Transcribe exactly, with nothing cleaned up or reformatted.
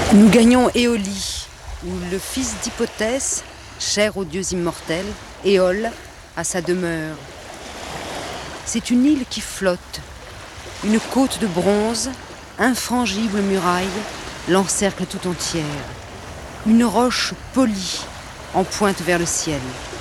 Nous gagnons Éolie, où le fils d'Hypothèse, cher aux dieux immortels, Éole, a sa demeure. C'est une île qui flotte, une côte de bronze, infrangible muraille, l'encercle tout entière. Une roche polie en pointe vers le ciel.